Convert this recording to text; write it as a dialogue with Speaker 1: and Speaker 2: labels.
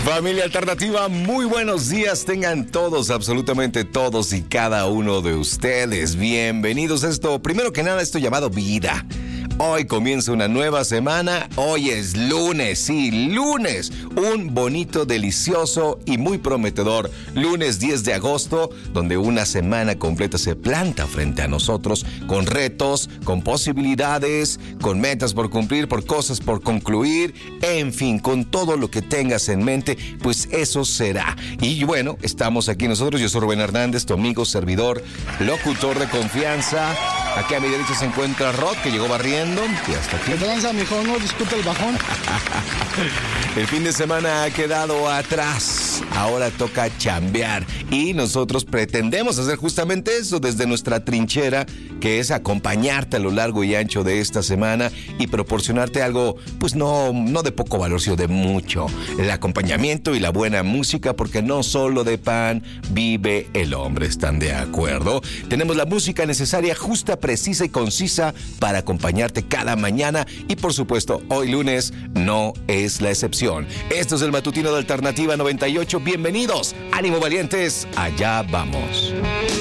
Speaker 1: Familia Alternativa, muy buenos días. Tengan todos, absolutamente todos y cada uno de ustedes bienvenidos a esto, primero que nada, esto llamado vida. Hoy comienza una nueva semana. Hoy es lunes, sí, lunes. Un bonito, delicioso y muy prometedor lunes 10 de agosto, donde una semana completa se planta frente a nosotros con retos, con posibilidades, con metas por cumplir, por cosas por concluir, en fin, con todo lo que tengas en mente, pues eso será. Y bueno, estamos aquí nosotros. Yo soy Rubén Hernández, tu amigo, servidor, locutor de confianza. Aquí a mi derecha se encuentra Rod, que llegó barriendo. Y hasta aquí.
Speaker 2: ¿Qué tranza, mijo? No disculpe el bajón.
Speaker 1: El fin de semana ha quedado atrás. Ahora toca chambear. Y nosotros pretendemos hacer justamente eso desde nuestra trinchera, que es acompañarte a lo largo y ancho de esta semana y proporcionarte algo, pues no de poco valor, sino de mucho. El acompañamiento y la buena música, porque no solo de pan vive el hombre. ¿Están de acuerdo? Tenemos la música necesaria, justa, precisa y concisa para acompañarte cada mañana. Y por supuesto, hoy lunes no es la excepción. Esto es el matutino de Alternativa 98. Bienvenidos, ánimo valientes, allá vamos.